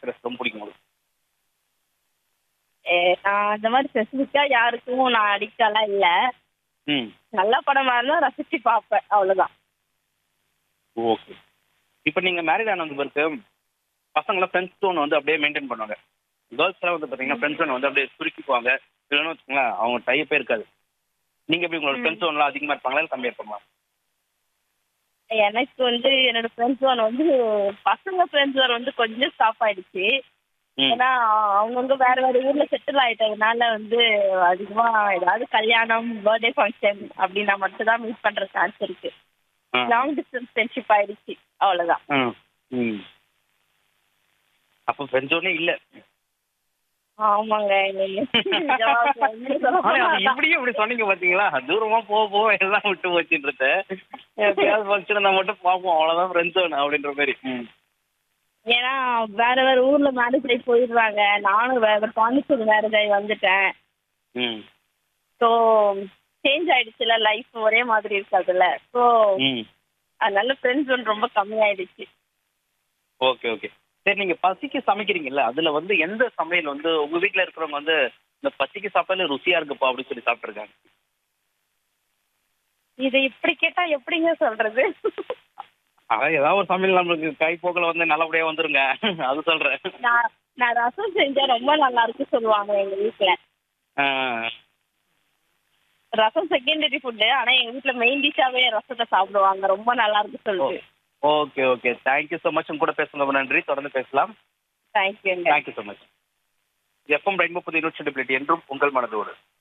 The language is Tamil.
ஆக்ட்ரஸ் ரொம்ப பிடிக்கும் உங்களுக்கு? நான் அந்த மாதிரி ஸ்பெசிஃபிக்கா யாருக்கும் நான் அடிக்டாலாம் இல்ல. ம். நல்ல படமா இருந்தா ரசிச்சு பார்ப்பேன். அவ்வளவுதான். ஓகே. இப்ப நீங்க மேரிட் ஆனதுக்கு பிறகு பசங்கலாம் ஃப்ரெண்ட்ஸ் டோன் வந்து அப்படியே மெயின்டைன் பண்ணுவாங்க. கேர்ள்ஸ்லாம் வந்து பார்த்தீங்கன்னா ஃப்ரெண்ட்ஸ் டோன் வந்து அப்படியே சுருக்கிக்குவாங்க. இல்லைன்னு வச்சுக்கோங்களேன் அவங்க டைப்பே இருக்காது. நீங்க எப்படி உங்களோட ம். ஃப்ரெண்ட்ஸ் டோன்லாம் அதிகமா இருப்பாங்களா இல்லை கம்மியா இருப்பாங்களா? எனக்கு வந்து என்னோட ஃப்ரெண்ட்ஸ் ஜோன் வந்து பசங்க ஃப்ரெண்ட்ஸ் ஜோன் வந்து கொஞ்சம் ஸ்டாப் ஆயிடுச்சு. ம். ஏன்னா அவங்கவுங்க வேற வேற ஊர்ல செட்டில் ஆயிட்டதுனால வந்து அதிகமா ஏதாவது கல்யாணம், பர்த்டே ஃபங்க்ஷன் அப்படின்னா மட்டும் தான் மீட் பண்ற சான்ஸ் இருக்கு. ஆ. லாங் டிஸ்டன்ஸ் ஃப்ரெண்ட்ஷிப் ஆயிடுச்சு. அவ்வளவுதான். ஆ. ம். அப்போ ஃப்ரெண்ட்ஸ் ஜோனே இல்ல. ஆமாங்க. நிஜமா சொல்ல ஆனா அது போனா இப்படியும் இப்படி சொன்னீங்க பாத்தீங்களா? தூரமா போக போக எல்லாம் விட்டு போச்சுன்றத. எப்பயாவது ஃபங்க்ஷன் இருந்தா மட்டும் பார்ப்போம். அவ்வளவுதான் ஃப்ரெண்ட்ஸ் ஜோன் அப்படின்ற மாதிரி. ம். ஏன்னா வேற வேற ஊர்ல மேரேஜ் ஆகி போயிடுறாங்க. நானும் வேற பாண்டிச்சேரி மேரேஜ் ஆகி வந்துட்டேன். ம். ஸோ சேஞ்ச் ஆயிடுச்சுல லைஃப் ஒரே மாதிரி இருக்காதுல்ல. ஸோ ம். அதனால ஃப்ரெண்ட்ஸ் ஒன் ரொம்ப கம்மியாயிடுச்சு. Okay, okay. சரி நீங்க பசிக்கு சமைக்கிறீங்கல்ல, அதுல வந்து எந்த சமையல் வந்து உங்க வீட்ல இருக்கிறவங்க வந்து, "இந்த பசிக்கு சாப்பிட்டாலே ருசியா இருக்குப்பா" அப்படின்னு சொல்லி சாப்பிட்டுருக்காங்க? இதை இப்படி கேட்டா எப்படிங்க சொல்றது? அதான் ஏதாவது ஒரு சமையல் நம்மளுக்கு கைப்போக்குல வந்து நல்லபடியா வந்துருங்க. அது சொல்றேன். நான் நான் ரசம் செஞ்சா ரொம்ப நல்லா இருக்கு சொல்லுவாங்க எங்க வீட்ல. ஆ. ரசம் செகண்டரி ஃபுட்டு. ஆனா எங்க வீட்ல மெயின் டிஷ்ஷாவே ரசத்தை சாப்பிடுவாங்க. ரொம்ப நல்லா இருக்கு ஓ சொல்லிட்டு. Okay, okay. Thank you so much. உங்க கூட பேசுனது ரொம்ப நன்றி. தொடர்ந்து பேசலாம். தேங்க்யூங்க. Thank you so much. FM rainbow புது யூனிவர்சிட்டி என்றும் உங்கள் மனதோடு.